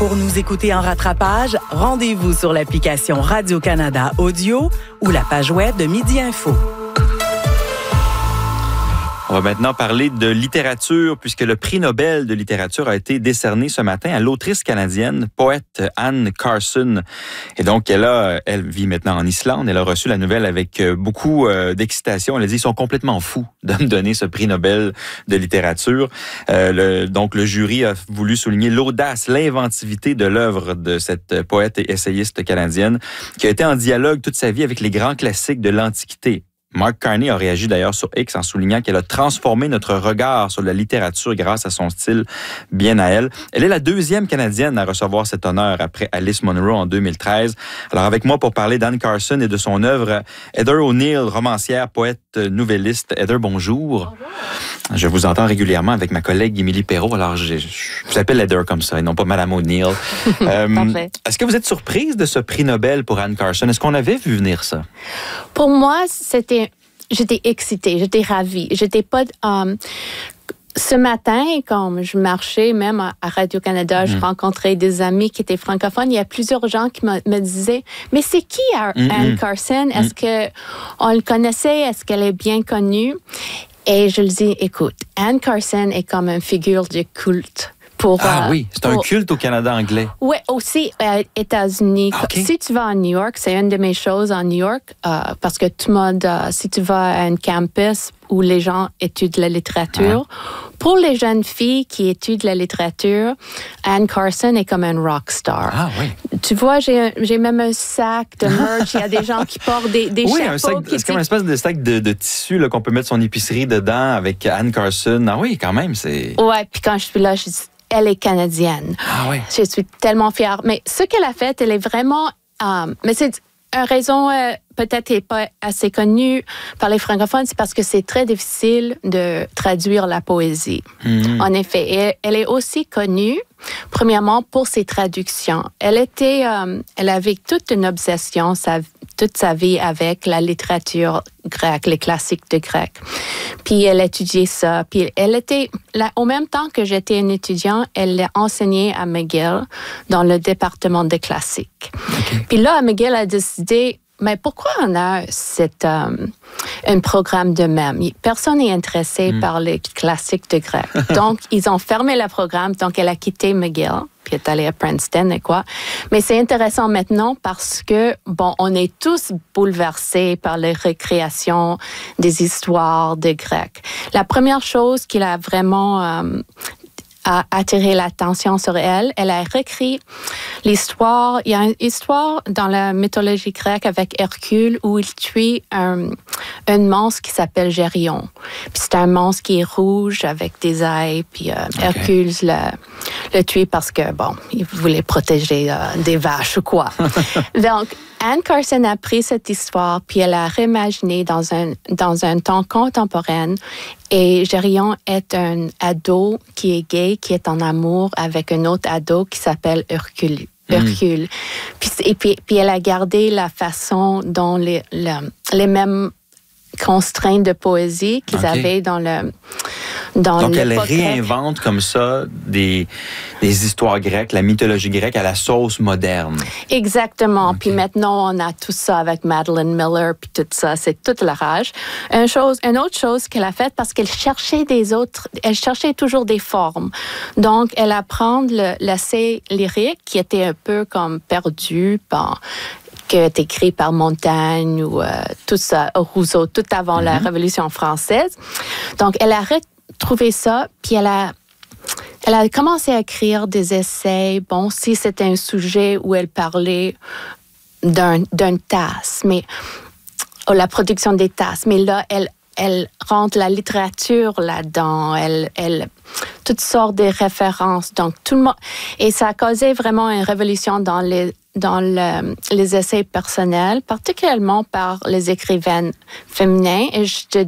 Pour nous écouter en rattrapage, rendez-vous sur l'application Radio-Canada Audio ou la page web de Midi Info. On va maintenant parler de littérature, puisque le prix Nobel de littérature a été décerné ce matin à l'autrice canadienne, poète Anne Carson. Et donc, elle vit maintenant en Islande. Elle a reçu la nouvelle avec beaucoup d'excitation. Elle a dit, ils sont complètement fous de me donner ce prix Nobel de littérature. Donc, le jury a voulu souligner l'audace, l'inventivité de l'œuvre de cette poète et essayiste canadienne, qui a été en dialogue toute sa vie avec les grands classiques de l'Antiquité. Mark Carney a réagi d'ailleurs sur X en soulignant qu'elle a transformé notre regard sur la littérature grâce à son style bien à elle. Elle est la deuxième Canadienne à recevoir cet honneur après Alice Munro en 2013. Alors avec moi pour parler d'Anne Carson et de son œuvre, Heather O'Neill, romancière, poète, nouvelliste. Heather, bonjour. Bonjour. Je vous entends régulièrement avec ma collègue Émilie Perrault. Alors je vous appelle Heather comme ça et non pas Madame O'Neill. Parfait. Est-ce que vous êtes surprise de ce prix Nobel pour Anne Carson? Est-ce qu'on avait vu venir ça? Pour moi, j'étais excitée, j'étais ravie. J'étais pas... ce matin, quand je marchais même à Radio-Canada, je rencontrais des amis qui étaient francophones. Il y a plusieurs gens qui me disaient, mais c'est qui Anne Carson? Est-ce qu'on le connaissait? Est-ce qu'elle est bien connue? Et je lui dis, écoute, Anne Carson est comme une figure de culte. Oui, c'est un culte au Canada anglais. Oui, aussi aux États-Unis. Okay. Si tu vas à New York, c'est une de mes choses à New York, parce que tout le monde, si tu vas à un campus où les gens étudient la littérature, pour les jeunes filles qui étudient la littérature, Anne Carson est comme un rock star. Ah oui. Tu vois, j'ai même un sac de merch. Il y a des gens qui portent des chapeaux. Un sac, c'est comme une espèce de sac de tissu là, qu'on peut mettre son épicerie dedans avec Anne Carson. Ah oui, quand même, c'est... Ouais, puis quand je suis là, je dis... Elle est canadienne. Ah oui. Je suis tellement fière. Mais ce qu'elle a fait, elle est vraiment... mais c'est une raison peut-être n'est pas assez connue par les francophones, c'est parce que c'est très difficile de traduire la poésie. En effet. Et elle est aussi connue, premièrement, pour ses traductions. Elle avait toute une obsession toute sa vie avec la littérature grecque, les classiques de grec. Puis elle étudiait ça. Puis elle était, là, au même temps que j'étais une étudiante, elle enseignait à McGill dans le département des classiques. Okay. Puis là, McGill a décidé, mais pourquoi on a un programme de même? Personne n'est intéressé par les classiques de grec. Donc, ils ont fermé le programme. Donc, elle a quitté McGill, puis est allée à Princeton et quoi. Mais c'est intéressant maintenant parce que, on est tous bouleversés par les recréations des histoires de Grecs. La première chose qu'il a vraiment... a attiré l'attention sur elle. Elle a réécrit l'histoire. Il y a une histoire dans la mythologie grecque avec Hercule où il tue un monstre qui s'appelle Gérion. Puis c'est un monstre qui est rouge avec des ailes. Puis Hercule le tue parce que, il voulait protéger des vaches ou quoi. Donc, Anne Carson a pris cette histoire puis elle a réimaginé dans un temps contemporain. Et Gérion est un ado qui est gay, qui est en amour avec un autre ado qui s'appelle Hercule. Puis elle a gardé la façon dont les mêmes constraintes de poésie qu'ils avaient dans Donc, elle réinvente comme ça des histoires grecques, la mythologie grecque à la sauce moderne. Exactement. Okay. Puis maintenant, on a tout ça avec Madeline Miller, puis tout ça. C'est toute la rage. Une autre chose qu'elle a faite, parce qu'elle cherchait elle cherchait toujours des formes. Donc, elle apprend l'essai lyrique qui était un peu comme perdu qui est écrit par Montaigne ou tout ça, Rousseau, tout avant la Révolution française. Donc, elle a retrouvé ça, puis elle a commencé à écrire des essais. Si c'était un sujet où elle parlait d'une tasse, la production des tasses, mais là, elle rentre la littérature là-dedans, elle toutes sortes de références, donc tout le monde, et ça a causé vraiment une révolution dans les essais personnels, particulièrement par les écrivaines féminines, et je te